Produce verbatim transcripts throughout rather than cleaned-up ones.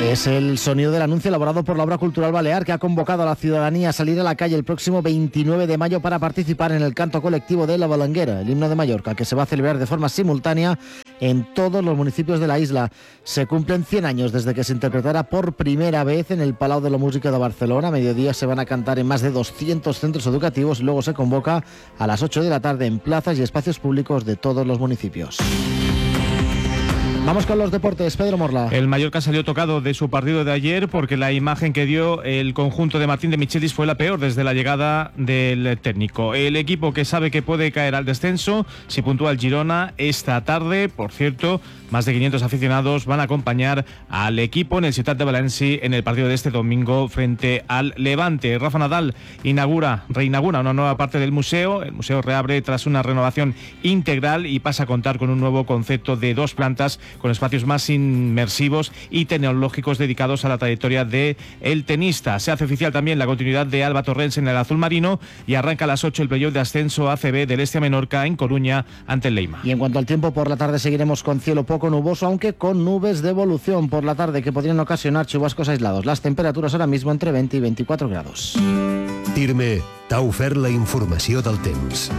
Es el sonido del anuncio elaborado por la Obra Cultural Balear, que ha convocado a la ciudadanía a salir a la calle el próximo veintinueve de mayo para participar en el canto colectivo de La Balanguera, el himno de Mallorca, que se va a celebrar de forma simultánea en todos los municipios de la isla. Se cumplen cien años desde que se interpretara por primera vez en el Palau de la Música de Barcelona. A mediodía se van a cantar en más de doscientos centros educativos y luego se convoca a las ocho de la tarde en plazas y espacios públicos de todos los municipios. Vamos con los deportes, Pedro Morla. El Mallorca salió tocado de su partido de ayer porque la imagen que dio el conjunto de Martín de Michelis fue la peor desde la llegada del técnico. El equipo que sabe que puede caer al descenso si puntúa el Girona esta tarde. Por cierto, más de quinientos aficionados van a acompañar al equipo en el Ciutat de Valencia en el partido de este domingo frente al Levante. Rafa Nadal inaugura, reinaugura una nueva parte del museo. El museo reabre tras una renovación integral y pasa a contar con un nuevo concepto de dos plantas con espacios más inmersivos y tecnológicos dedicados a la trayectoria de el tenista. Se hace oficial también la continuidad de Alba Torrens en el azul marino y arranca a las ocho el playoff de ascenso A C B del Este a Menorca en Coruña ante el Leima. Y en cuanto al tiempo, por la tarde seguiremos con cielo poco nuboso, aunque con nubes de evolución por la tarde que podrían ocasionar chubascos aislados. Las temperaturas ahora mismo entre veinte y veinticuatro grados. Tirme t'ha ofert la informació del temps.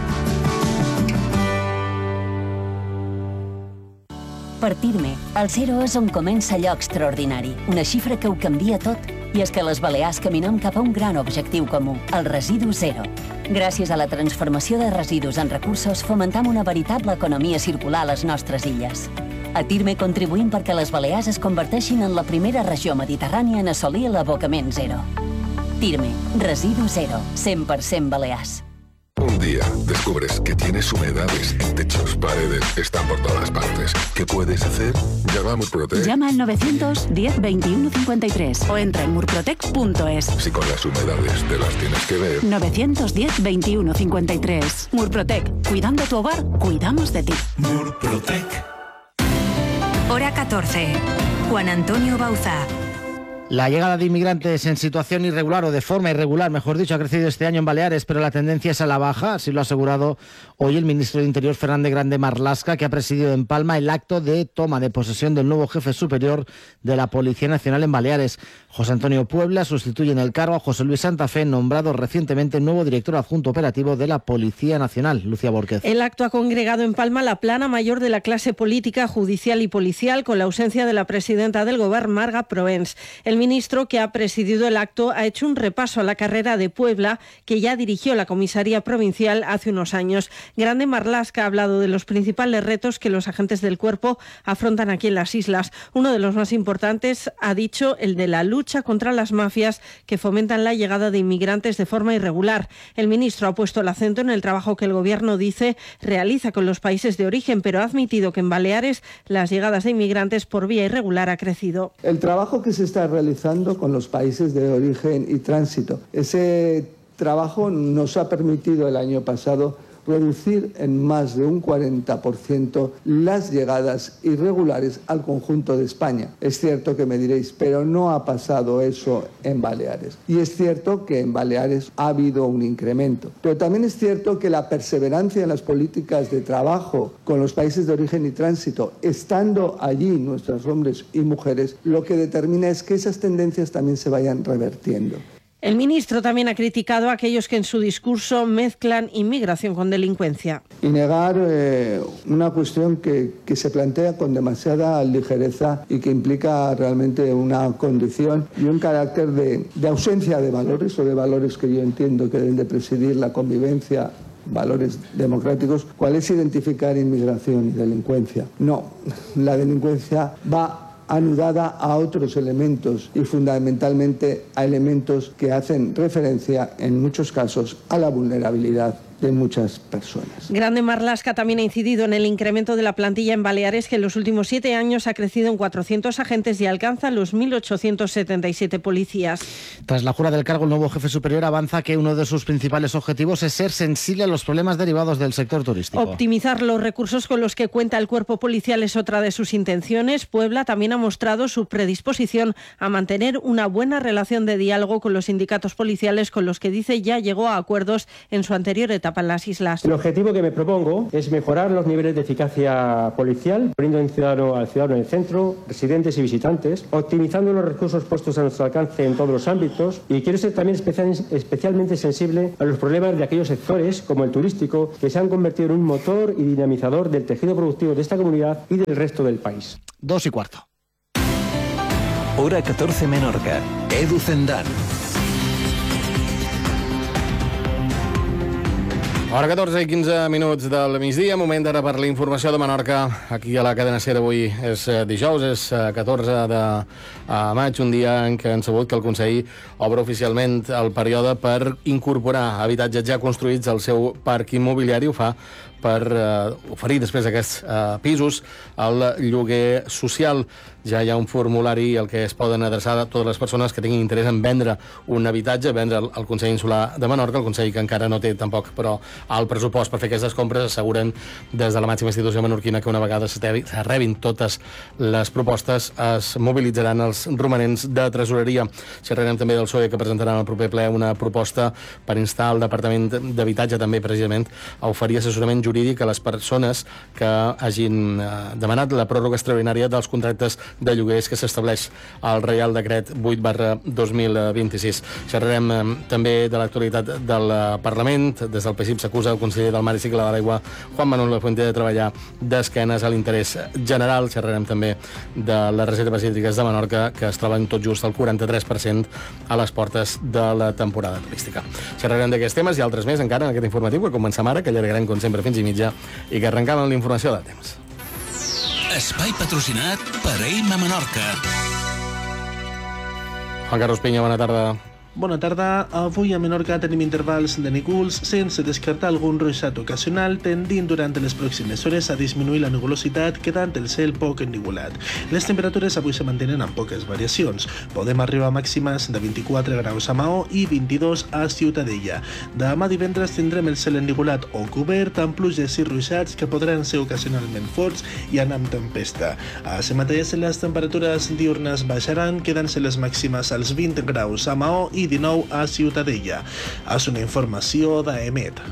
Per Tirme, el zero és on comença allò extraordinari, una xifra que ho canvia tot. I és que les Balears caminem cap a un gran objectiu comú, el residu zero. Gràcies a la transformació de residus en recursos, fomentam una veritable economia circular a les nostres illes. A Tirme contribuïm perquè les Balears es converteixin en la primera regió mediterrània en assolir l'abocament zero. Tirme, residu zero, cent per cent Balears. Un día descubres que tienes humedades en techos, paredes, están por todas partes. ¿Qué puedes hacer? Llama a Murprotec. Llama al novecientos diez veintiuno cincuenta y tres o entra en murprotec punto es. Si con las humedades te las tienes que ver. novecientos diez veintiuno cincuenta y tres. Murprotec. Cuidando tu hogar, cuidamos de ti. Murprotec. Hora catorce. Juan Antonio Bauza. La llegada de inmigrantes en situación irregular o de forma irregular, mejor dicho, ha crecido este año en Baleares, pero la tendencia es a la baja, así lo ha asegurado hoy el ministro de Interior, Fernández Grande Marlaska, que ha presidido en Palma el acto de toma de posesión del nuevo jefe superior de la Policía Nacional en Baleares. José Antonio Puebla sustituye en el cargo a José Luis Santa Fe, nombrado recientemente nuevo director adjunto operativo de la Policía Nacional. Lucía Borquez. El acto ha congregado en Palma la plana mayor de la clase política, judicial y policial, con la ausencia de la presidenta del Govern, Marga Proens. El ministro, que ha presidido el acto, ha hecho un repaso a la carrera de Puebla, que ya dirigió la comisaría provincial hace unos años. Grande Marlaska ha hablado de los principales retos que los agentes del cuerpo afrontan aquí en las islas. Uno de los más importantes, ha dicho, el de la lucha contra las mafias que fomentan la llegada de inmigrantes de forma irregular. El ministro ha puesto el acento en el trabajo que el gobierno, dice, realiza con los países de origen, pero ha admitido que en Baleares las llegadas de inmigrantes por vía irregular ha crecido. El trabajo que se está realizando con los países de origen y tránsito, ese trabajo nos ha permitido el año pasado reducir en más de un cuarenta por ciento las llegadas irregulares al conjunto de España. Es cierto que me diréis, pero no ha pasado eso en Baleares. Y es cierto que en Baleares ha habido un incremento. Pero también es cierto que la perseverancia en las políticas de trabajo con los países de origen y tránsito, estando allí nuestros hombres y mujeres, lo que determina es que esas tendencias también se vayan revertiendo. El ministro también ha criticado a aquellos que en su discurso mezclan inmigración con delincuencia. Y negar eh, una cuestión que, que se plantea con demasiada ligereza y que implica realmente una condición y un carácter de, de ausencia de valores o de valores que yo entiendo que deben de presidir la convivencia, valores democráticos. ¿Cuál es identificar inmigración y delincuencia? No, la delincuencia va anudada a otros elementos y fundamentalmente a elementos que hacen referencia en muchos casos a la vulnerabilidad de muchas personas. Grande Marlaska también ha incidido en el incremento de la plantilla en Baleares, que en los últimos siete años ha crecido en cuatrocientos agentes y alcanza los mil ochocientos setenta y siete policías. Tras la jura del cargo, el nuevo jefe superior avanza que uno de sus principales objetivos es ser sensible a los problemas derivados del sector turístico. Optimizar los recursos con los que cuenta el cuerpo policial es otra de sus intenciones. Puebla también ha mostrado su predisposición a mantener una buena relación de diálogo con los sindicatos policiales, con los que dice ya llegó a acuerdos en su anterior etapa tapan las islas. El objetivo que me propongo es mejorar los niveles de eficacia policial, poniendo al ciudadano, al ciudadano en el centro, residentes y visitantes, optimizando los recursos puestos a nuestro alcance en todos los ámbitos, y quiero ser también especial, especialmente sensible a los problemas de aquellos sectores, como el turístico, que se han convertido en un motor y dinamizador del tejido productivo de esta comunidad y del resto del país. Dos y cuarto. Hora catorce Menorca. Edu Zendán. Hora catorze i quinze minuts del migdia, moment ara per la informació de Menorca. Aquí a la cadena SER avui és dijous, és catorze de maig, un dia en què han sabut que el Consell obre oficialment el període per incorporar habitatges ja construïts al seu parc immobiliari. Ho fa per eh, oferir després aquests eh, pisos al lloguer social. Ja hi ha un formulari al que es poden adreçar a totes les persones que tinguin interès en vendre un habitatge, vendre al Consell Insular de Menorca, el Consell que encara no té tampoc, però el pressupost per fer aquestes compres. Asseguren des de la màxima institució menorquina que una vegada se rebin totes les propostes es mobilitzaran els romanents de tresoreria. Xerrarem també del P S O E, que presentaran al proper ple una proposta per instar el Departament d'Habitatge també precisament a oferir assessorament jurídic a les persones que hagin eh, demanat la pròrroga extraordinària dels contractes de lloguers que s'estableix al Reial Decret vuit barra dos mil vint-i-sis. Xerrarem eh, també de l'actualitat del Parlament. Des del P S I P s'acusa el conseller del Mar i Cicle de l'Aigua, Juan Manuel Lafuente, de treballar d'esquenes a l'interès general. Xerrarem també de les reserves hídriques de Menorca, que es troben tot just al quaranta-tres per cent a les portes de la temporada turística. Xerrarem d'aquests temes i altres més encara en aquest informatiu que comencem ara, que allargarem com sempre fins i mitja, i que arrencam amb la informació de temps. Espai patrocinat per Eima Menorca. Juan Carlos Piña, bona tarda. Bona tarda. Avui a Menorca tenim intervals de núvols sense descartar algun ruixat ocasional, tendint durant les pròximes hores a disminuir la nuvolositat, quedant el cel poc ennuvolat. Les temperatures avui se mantenen amb poques variacions. Podem arribar a màximes de vint-i-quatre graus a Maó i vint-i-dos a Ciutadella. Demà divendres tindrem el cel ennuvolat o cobert amb pluges i ruixats que podran ser ocasionalment forts i anar amb tempesta. Així mateix, les temperatures diurnes baixaran, quedant-se les màximes als vint graus a Maó i dinou a Ciutadella. És una informació d'A M E T.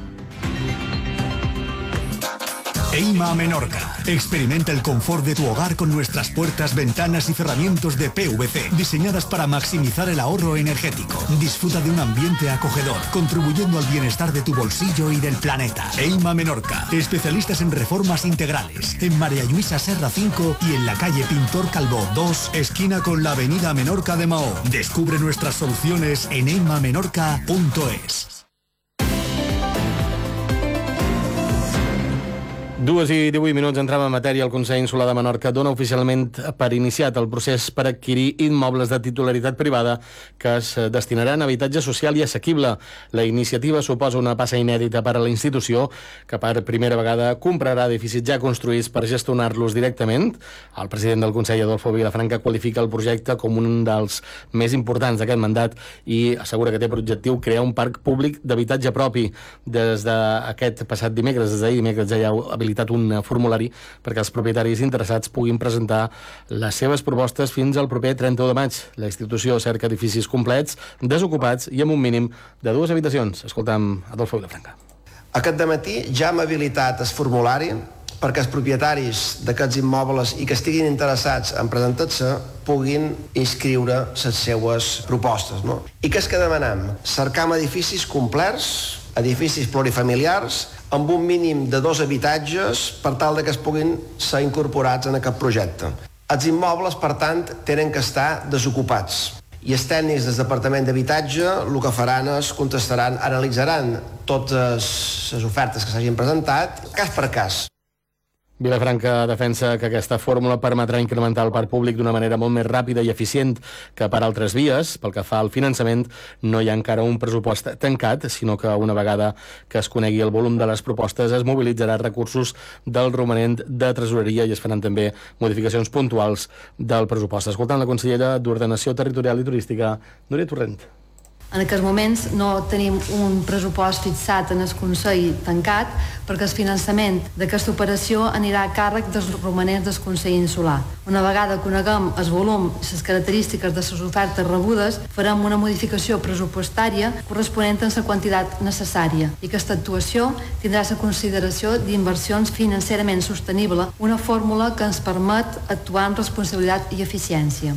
Eima Menorca. Experimenta el confort de tu hogar con nuestras puertas, ventanas y cerramientos de P V C, diseñadas para maximizar el ahorro energético. Disfruta de un ambiente acogedor, contribuyendo al bienestar de tu bolsillo y del planeta. Eima Menorca. Especialistas en reformas integrales. En María Luisa Serra cinco y en la calle Pintor Calvo dos, esquina con la avenida Menorca de Maó. Descubre nuestras soluciones en eima menorca punto es. Dues i divuit minuts, entrem en matèria. El Consell Insular de Menorca dona oficialment per iniciat el procés per adquirir immobles de titularitat privada que es destinaran a habitatge social i assequible. La iniciativa suposa una passa inèdita per a la institució, que per primera vegada comprarà edificis ja construïts per gestionar-los directament. El president del Consell, Adolfo Vilafranca, qualifica el projecte com un dels més importants d'aquest mandat i assegura que té per objectiu crear un parc públic d'habitatge propi. Des d'aquest passat dimecres, des d'ahir dimecres, ja hi ha habilitat un formulari perquè els propietaris interessats puguin presentar les seves propostes fins al proper trenta-u de maig. La institució cerca edificis complets, desocupats i amb un mínim de dues habitacions. Escoltam Adolfo Vilafranca. Aquest dematí ja hem habilitat el formulari perquè els propietaris d'aquests immobles i que estiguin interessats en presentar-se puguin inscriure les seues propostes. No? I què és que demanem? Cercam edificis complets, edificis plurifamiliars, amb un mínim de dos habitatges per tal de que es puguin ser incorporats en aquest projecte. Els immobles, per tant, tenen que estar desocupats. I els tècnics del Departament d'Habitatge el que faran és contestaran, analitzaran totes les ofertes que s'hagin presentat, cas per cas. Vilafranca defensa que aquesta fórmula permetrà incrementar el parc públic d'una manera molt més ràpida i eficient que per altres vies. Pel que fa al finançament, no hi ha encara un pressupost tancat, sinó que una vegada que es conegui el volum de les propostes es mobilitzarà recursos del romanent de tresoreria i es faran també modificacions puntuals del pressupost. Escoltant la consellera d'Ordenació Territorial i Turística, Núria Torrent. En aquests moments no tenim un pressupost fixat en el Consell tancat perquè el finançament d'aquesta operació anirà a càrrec dels romanents del Consell Insular. Una vegada coneguem el volum i les característiques de les ofertes rebudes, farem una modificació pressupostària corresponent a la quantitat necessària i aquesta actuació tindrà la consideració d'inversions financerament sostenible, una fórmula que ens permet actuar amb responsabilitat i eficiència.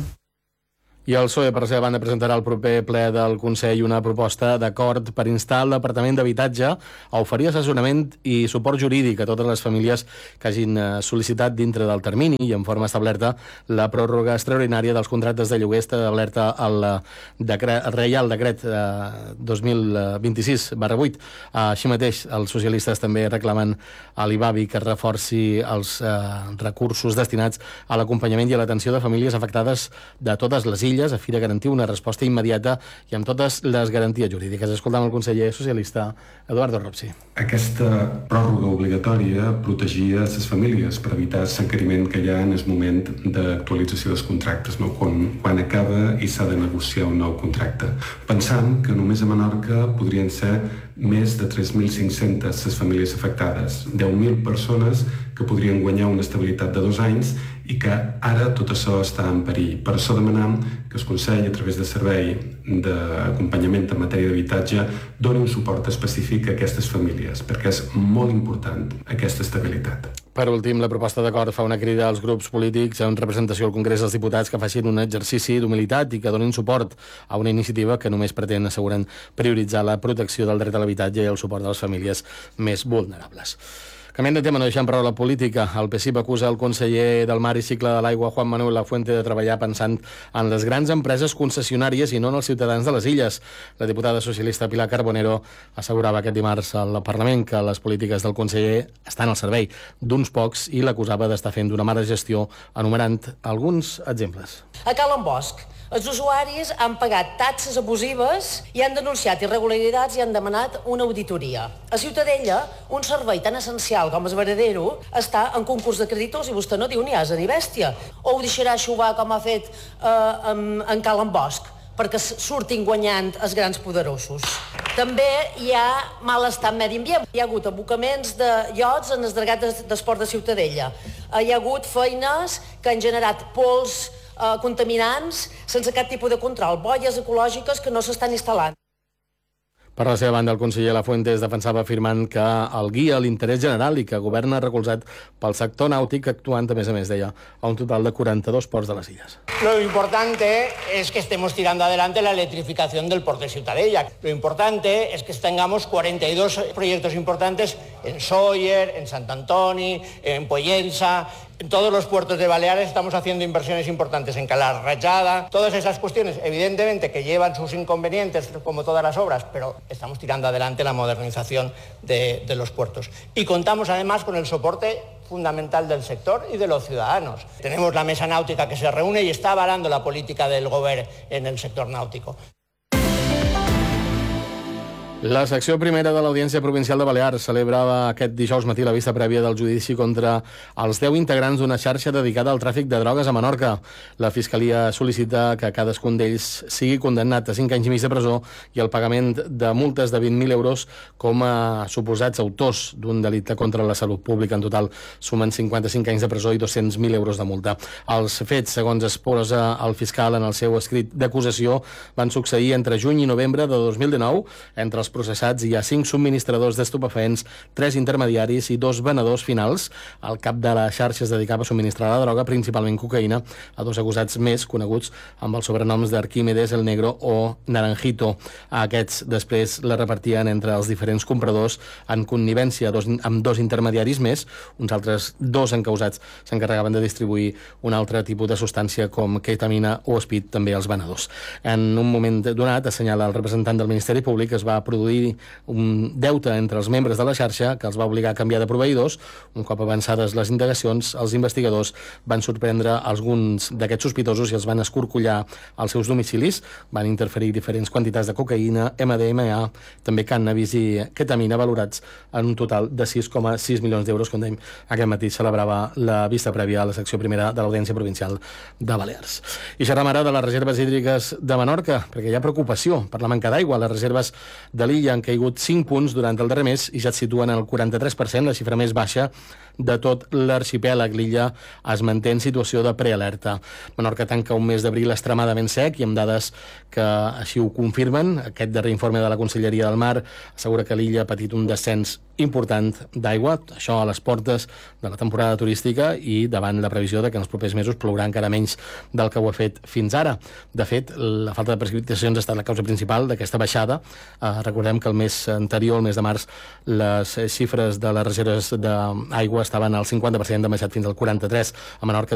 I el P S O E, per la seva banda, presentarà al proper ple del Consell una proposta d'acord per instar el Departament d'Habitatge a oferir assessorament i suport jurídic a totes les famílies que hagin sol·licitat dintre del termini i en forma establerta la pròrroga extraordinària dels contractes de lloguer establerta al decret, Reial Decret eh, dos mil vint-i-sis barra vuit. Així mateix, els socialistes també reclamen a l'I B A B I que reforci els eh, recursos destinats a l'acompanyament i a l'atenció de famílies afectades de totes les illes, a fi de garantir una resposta immediata i amb totes les garanties jurídiques. Escoltam el conseller socialista Eduardo Ropsi. Aquesta pròrroga obligatòria protegia les famílies per evitar l'encariment que hi ha en el moment d'actualització dels contractes, no? quan, quan acaba i s'ha de negociar un nou contracte. Pensant que només a Menorca podrien ser més de tres mil cinc-centes les famílies afectades, deu mil persones que podrien guanyar una estabilitat de dos anys i que ara tot això està en perill. Per això demanem que el Consell, a través del Servei d'Acompanyament en matèria d'habitatge, doni un suport específic a aquestes famílies, perquè és molt important aquesta estabilitat. Per últim, la proposta d'acord fa una crida als grups polítics en representació al Congrés dels Diputats que facin un exercici d'humilitat i que donin suport a una iniciativa que només pretén, asseguren, prioritzar la protecció del dret a l'habitatge i el suport de les famílies més vulnerables. Canviant de tema, no deixem prou la política. El P S I acusa el conseller del Mar i Cicle de l'Aigua, Juan Manuel Lafuente, de treballar pensant en les grans empreses concessionàries i no en els ciutadans de les illes. La diputada socialista Pilar Carbonero assegurava aquest dimarts al Parlament que les polítiques del conseller estan al servei d'uns pocs i l'acusava d'estar fent d'una mala gestió, enumerant alguns exemples. A Cal Bosch, els usuaris han pagat taxes abusives i han denunciat irregularitats i han demanat una auditoria. A Ciutadella, un servei tan essencial com el Varadero està en concurs de creditors i vostè no diu ni asa ni bèstia. O ho deixarà xuvar com ha fet eh, en, en Cal Bosch, perquè surtin guanyant els grans poderosos. També hi ha malestar medi ambient. Hi ha hagut abocaments de iots en el dragat d'esport de Ciutadella. Hi ha hagut feines que han generat pols eh, contaminants sense cap tipus de control, boies ecològiques que no s'estan instal·lant. Per la seva banda, el conseller Lafuente es defensava afirmant que el guia l'interès general i que el govern ha recolzat pel sector nàutic, actuant, a més a més, deia, a un total de quaranta-dos ports de les illes. Lo importante es que estemos tirando adelante la electrificación del puerto de Ciutadella. Lo importante es que tengamos cuarenta y dos proyectos importantes en Sóller, en Sant Antoni, en Pollença. En todos los puertos de Baleares estamos haciendo inversiones importantes en Calar Rajada. Todas esas cuestiones, evidentemente, que llevan sus inconvenientes, como todas las obras, pero estamos tirando adelante la modernización de, de los puertos. Y contamos además con el soporte fundamental del sector y de los ciudadanos. Tenemos la mesa náutica que se reúne y está avalando la política del Govern en el sector náutico. La secció primera de l'Audiència Provincial de Balears celebrava aquest dijous matí la vista prèvia del judici contra els deu integrants d'una xarxa dedicada al tràfic de drogues a Menorca. La Fiscalia sol·licita que cadascun d'ells sigui condemnat a cinc anys i mig de presó i el pagament de multes de vint mil euros com a suposats autors d'un delicte contra la salut pública. En total sumen cinquanta-cinc anys de presó i dos-cents mil euros de multa. Els fets, segons es posa el fiscal en el seu escrit d'acusació, van succeir entre juny i novembre de dos mil dinou. Entre els processats hi ha cinc subministradors d'estupefaents, tres intermediaris i dos venedors finals. El cap de la xarxa es dedicava a subministrar la droga, principalment cocaïna, a dos acusats més coneguts amb els sobrenoms d'Arquímedes, el Negro o Naranjito. Aquests després la repartien entre els diferents compradors en connivència dos, amb dos intermediaris més. Uns altres dos encausats s'encarregaven de distribuir un altre tipus de substància com ketamina o speed també als venedors. En un moment donat, assenyala el representant del Ministeri Públic, es va produir introduir un deute entre els membres de la xarxa que els va obligar a canviar de proveïdors. Un cop avançades les indagacions, els investigadors van sorprendre alguns d'aquests sospitosos i els van escorcollar als seus domicilis. Van interferir diferents quantitats de cocaïna, M D M A, també cànnabis i ketamina, valorats en un total de sis coma sis milions d'euros. Com dèiem, aquest matí celebrava la vista prèvia a la secció primera de l'Audiència Provincial de Balears. I xerram ara de les reserves hídriques de Menorca, perquè hi ha preocupació per la manca d'aigua. Les reserves de l'illa han caigut cinc punts durant el darrer mes i ja et situen en el quaranta-tres per cent, la xifra més baixa de tot l'arxipèlag. L'illa es manté en situació de prealerta. Menorca tanca un mes d'abril extremadament sec i amb dades que així ho confirmen. Aquest darrer informe de la Conselleria del Mar assegura que l'illa ha patit un descens important d'aigua, això a les portes de la temporada turística i davant la previsió de que en els propers mesos plourà encara menys del que ho ha fet fins ara. De fet, la falta de precipitacions ha estat la causa principal d'aquesta baixada. Eh, recordem que el mes anterior, el mes de març, les xifres de les reserves d'aigua estaven al cinquanta per cent, han baixat fins al quaranta-tres. A Menorca